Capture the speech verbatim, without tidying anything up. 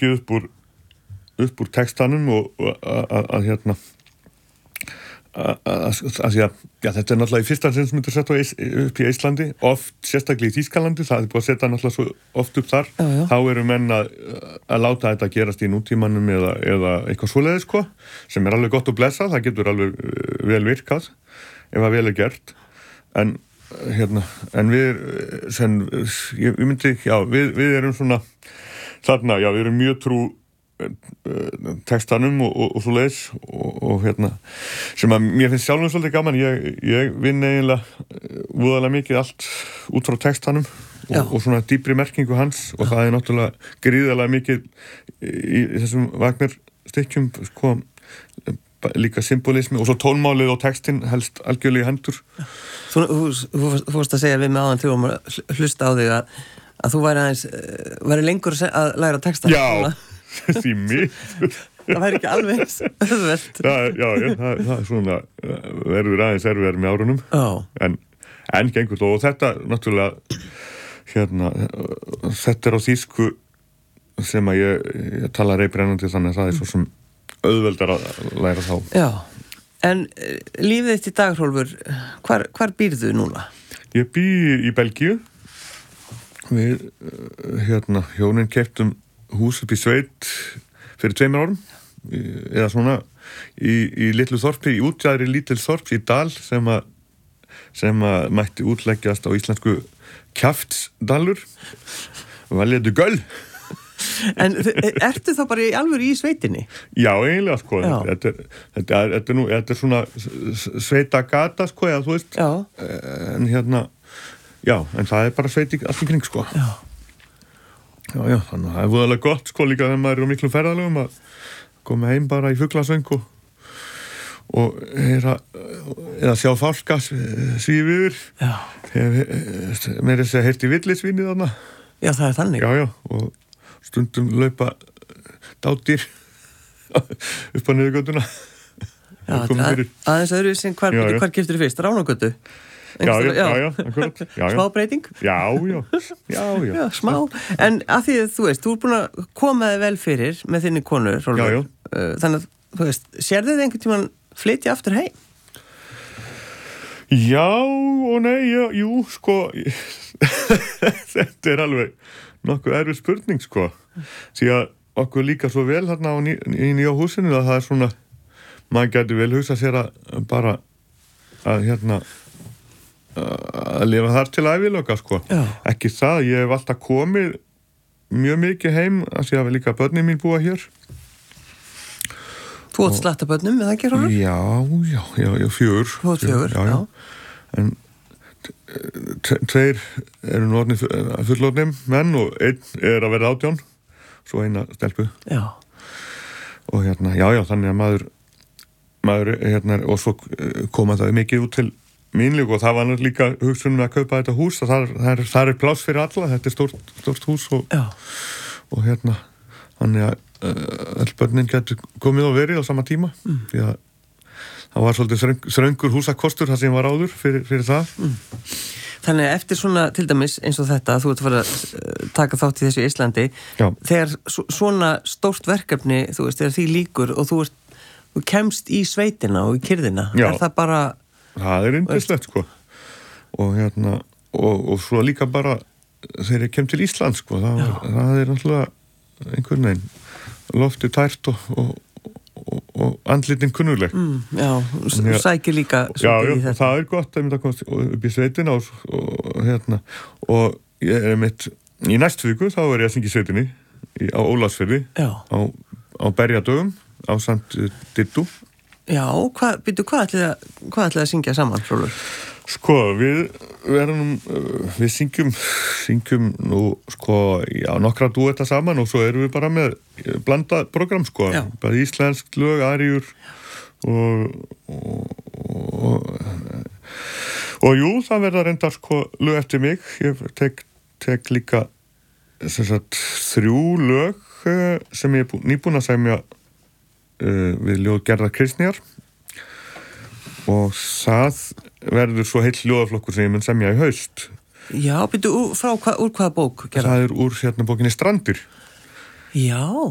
mikið upp úr upp úr textanum og að hérna að já, þetta er náttúrulega í fyrsta sinn sem þetta er sett upp í Íslandi, oft sérstaklega í Þýskalandi, það er búið að setja náttúrulega svo oft upp þar, já, já. þá eru menn að, að láta þetta gerast í nútímanum eða, eða eitthvað svoleiðis sko, sem er alveg gott að blessa, það getur alveg vel virkað ef að vel er gert, en hérna, en við sem, ég, ég myndi, já, við, við erum svona þarna, já, við erum mjög trú textanum og, og, og svo leiðis og, og hérna, sem að mér finnst sjálfum svolítið gaman, ég, ég vinn eiginlega voðalega mikið allt út frá textanum og, og svona dýpri merkingu hans og Já. Það er náttúrulega gríðarlega mikið í, í þessum Wagner stykkjum sko, líka symbolismi og svo tónmálið og textin helst algjörlega í hendur. Þú, þú, þú, þú fórst að segja við með áðan þegar við hlusta á þig að, að þú væri aðeins væri lengur að læra texta. Já, því miður. Það væri ekki alveg auðvelt. Já, já, já það, það er svona verður aðeins erfiðar með árunum. Oh. En, en gengur og þetta náttúrulega hérna, þetta er á þýsku sem að ég, ég tala reybrennandi þannig að það er svo sem auðveldar að læra þá. Já, en lífið þitt í dag, Hrólfur, hvar, hvar býrðu núna? Ég bý í Belgíu. Við, hérna, hjónin keyptum hús upp í sveit fyrir tveimur árum, eða svona, í, í litlu þorpi, í útjaðri lítil þorps í Dal sem að, sem að mætti útleggjast á íslensku Kjaftsdalur, valjeðu göll. En ertu þá bara í alvöru í sveitinni? Já, eiginlega, sko. Þetta er, þetta er, þetta er nú, þetta er svona sveitagata, sko, eða þú veist. Já. En hérna, já, en það er bara sveit allt í kring, sko. Já. Já, já, þannig að það er voðalega gott, sko, líka þegar maður er á miklum ferðalögum að koma heim bara í fuglasöng og, og heyra, eða sjá fálka svífa yfir. Já. Mér er þess að heyrti villisvínið þarna. Já, það er þannig. Já, já, og stundum laupa dádýr upp á niðurgötuna. Já, að, aðeins öðru sem hvar, hvar keyptir þú fyrst? Ránagötu? Já, já, já, já, akkurat. Já, já. Smá breyting? Já, já, já, já. Já, smá. En að því að þú veist, þú er búin að koma þig vel fyrir með þinni konu, Hrólfur. Já, já. Þannig að, þú veist, sérðu þið einhvern tímann flytja aftur heim? Já og nei, já, jú, sko, þetta er alveg nokkuð erfið spurning, sko. Því að okkur líka svo vel þarna á ný, í nýja húsinu að það er svona, maður gæti vel hugsa sér að bara að hérna að lifa þar til æviloka, sko. Já. Ekki það, ég hef alltaf komið mjög mikið heim, að því að líka börnin mín búa hér. Þú átt slatta börnum, eða ekki, Hrólfur? Já, já, já, já, fjögur. Þú átt fjögur, já. já. En tveir eru nú orðnir fullorðnir menn og einn er að vera átján, svo eina stelpu. Já. Og hérna, já, já, þannig að maður, maður, hérna, og svo koma það mikið út til mínlík og það var líka hugsunum að kaupa þetta hús, það er, það er pláss fyrir alla, þetta er stórt, stórt hús og, og hérna, þannig að uh, öll börnin getur komið og verið á sama tíma, mm. því að það var svolítið þröng, þröngur húsakostur það sem var áður fyrir, fyrir það. Mm. Þannig að eftir svona, til dæmis, eins og þetta, þú ert að fara að taka þátt í þessu í Íslandi, Já. Þegar svona stórt verkefni, þú veist, þegar því líkur og þú, ert, þú kemst í sveitina og í kyrðina, Já. Er það bara... Það er yndislegt, sko. Og hérna, og, og svo líka bara þegar ég kem til Ísland, sko, það, það er náttúrulega einhvern veginn loftið tært og, og, og, og andlitin kunnuleg. Mm, já, og sækir líka já, já, í þetta. Það er gott að mynda að komast upp í sveitina og, og hérna, og ég er mitt, í næstu viku þá er ég að syngja í sveitinni í, á Ólafsfirði, á, á berjadögum, á samt Dittu. Já, hvað, byrju, hvað ætlið að, hvað ætlið að syngja saman, Hrólfur? Sko, við verðum, við syngjum, syngjum nú, sko, já, nokkra dúetta saman og svo erum við bara með blandað program, sko. Já. Bara íslensk lög, aríur og, og, og, og jú, það verða reyndar, sko, lög eftir mig. Ég tek, tek líka, sem sagt, þrjú lög sem ég er nýbúin að semja Uh, við ljóð Gerðar Kristnýjar og það verður svo heill ljóðaflokkur sem ég mun semja í haust. Já, byrju, frá hva, úr hvaða bók? Gerðar? Það er úr hérna bókinni Strandir. Já.